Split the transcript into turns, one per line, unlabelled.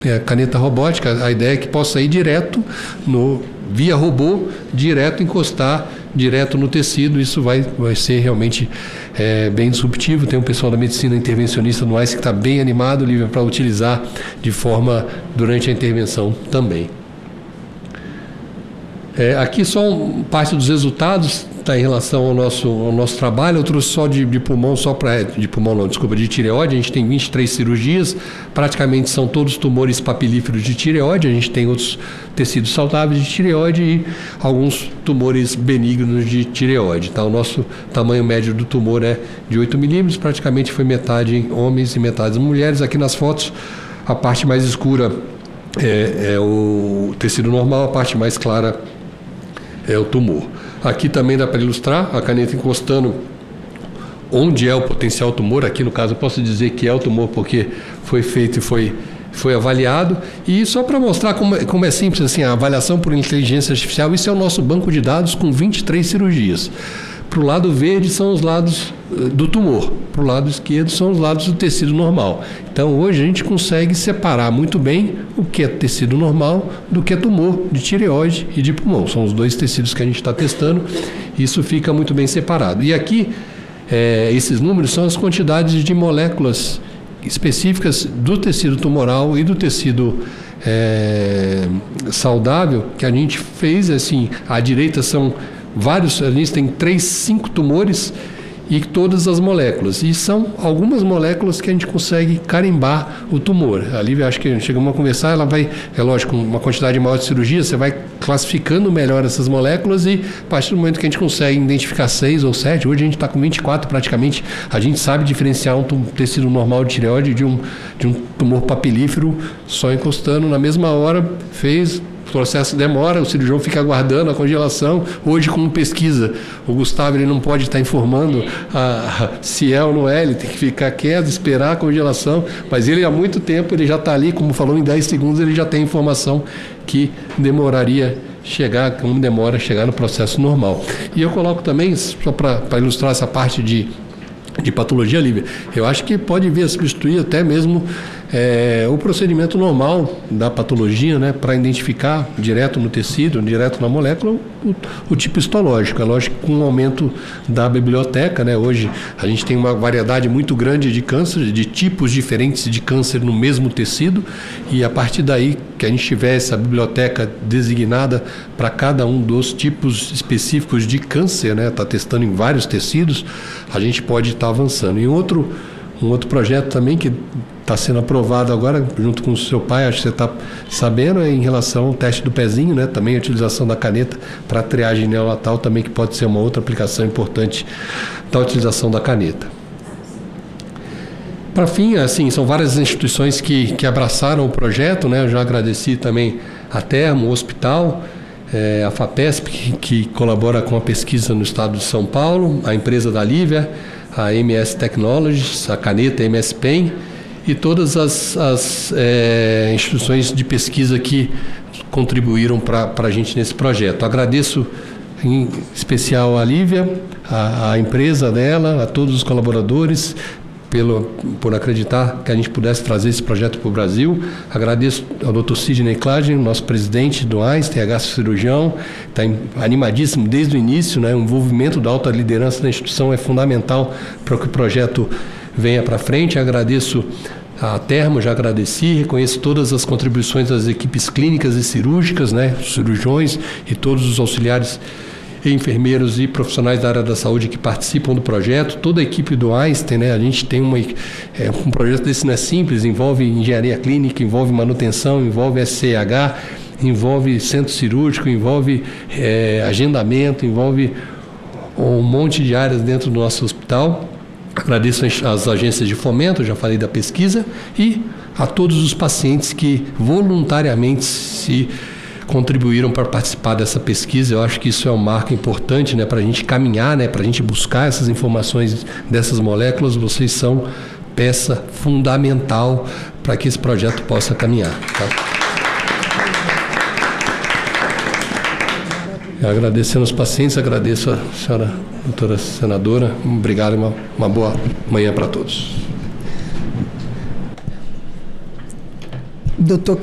caneta robótica, a ideia é que possa ir direto, via robô, direto encostar, direto no tecido. Isso vai ser realmente bem disruptivo. Tem um pessoal da medicina intervencionista no AIS que está bem animado, Lívia, para utilizar de forma durante a intervenção também. Aqui só parte dos resultados está em relação ao nosso trabalho. Eu trouxe só de pulmão, de tireoide. A gente tem 23 cirurgias, praticamente são todos tumores papilíferos de tireoide. A gente tem outros tecidos saudáveis de tireoide e alguns tumores benignos de tireoide. Tá? O nosso tamanho médio do tumor é de 8 milímetros, praticamente foi metade em homens e metade em mulheres. Aqui nas fotos, a parte mais escura é o tecido normal, a parte mais clara é o tumor. Aqui também dá para ilustrar, a caneta encostando onde é o potencial tumor. Aqui no caso eu posso dizer que é o tumor porque foi feito e foi avaliado. E só para mostrar como é simples assim, a avaliação por inteligência artificial, isso é o nosso banco de dados com 23 cirurgias. Para o lado verde são os lados do tumor, para o lado esquerdo são os lados do tecido normal. Então hoje a gente consegue separar muito bem o que é tecido normal do que é tumor de tireoide e de pulmão. São os dois tecidos que a gente está testando, isso fica muito bem separado. E aqui, esses números são as quantidades de moléculas específicas do tecido tumoral e do tecido saudável que a gente fez. Assim, à direita são vários, a gente tem 5 tumores e todas as moléculas. E são algumas moléculas que a gente consegue carimbar o tumor. A Lívia, acho que chegamos a conversar, ela vai, lógico, uma quantidade maior de cirurgia, você vai classificando melhor essas moléculas e a partir do momento que a gente consegue identificar 6 ou 7, hoje a gente está com 24 praticamente, a gente sabe diferenciar um tecido normal de tireoide de um tumor papilífero só encostando na mesma hora, fez. O processo demora, o cirurgião fica aguardando a congelação. Hoje, como pesquisa, o Gustavo ele não pode estar informando se é ou não é, ele tem que ficar quieto, esperar a congelação, mas ele há muito tempo, ele já está ali, como falou, em 10 segundos ele já tem informação que demoraria como demora chegar no processo normal. E eu coloco também, só para ilustrar essa parte de patologia, Lívia, eu acho que pode vir a substituir até mesmo o procedimento normal da patologia, né, para identificar direto no tecido, direto na molécula, o tipo histológico. É lógico que com o aumento da biblioteca, né, hoje a gente tem uma variedade muito grande de câncer, de tipos diferentes de câncer no mesmo tecido, e a partir daí que a gente tiver essa biblioteca designada para cada um dos tipos específicos de câncer, né, está testando em vários tecidos, a gente pode estar avançando. E um outro projeto também que está sendo aprovado agora, junto com o seu pai, acho que você está sabendo, em relação ao teste do pezinho, né? Também a utilização da caneta para triagem neonatal, também que pode ser uma outra aplicação importante da utilização da caneta. Para fim, assim, são várias instituições que abraçaram o projeto, né? Eu já agradeci também a Termo, o hospital, a FAPESP, que colabora com a pesquisa no estado de São Paulo, a empresa da Lívia, a MS Technologies, a caneta MS Pen e todas as instituições de pesquisa que contribuíram para a gente nesse projeto. Agradeço em especial a Lívia, a empresa dela, a todos os colaboradores, por acreditar que a gente pudesse trazer esse projeto para o Brasil. Agradeço ao Dr. Sidney Klagen, nosso presidente do AIS, TH cirurgião, está animadíssimo desde o início, né? O envolvimento da alta liderança da instituição é fundamental para que o projeto venha para frente. Agradeço a Termo, já agradeci, reconheço todas as contribuições das equipes clínicas e cirúrgicas, né? Os cirurgiões e todos os auxiliares enfermeiros e profissionais da área da saúde que participam do projeto, toda a equipe do Einstein, né? A gente tem um projeto desse não é simples, envolve engenharia clínica, envolve manutenção, envolve SCH, envolve centro cirúrgico, envolve agendamento, envolve um monte de áreas dentro do nosso hospital. Agradeço às agências de fomento, já falei da pesquisa, e a todos os pacientes que voluntariamente se contribuíram para participar dessa pesquisa. Eu acho que isso é um marco importante, né, para a gente caminhar, né, para a gente buscar essas informações dessas moléculas. Vocês são peça fundamental para que esse projeto possa caminhar. Tá? Agradecendo aos pacientes, agradeço a senhora doutora senadora. Obrigado e uma boa manhã para todos.
Dr.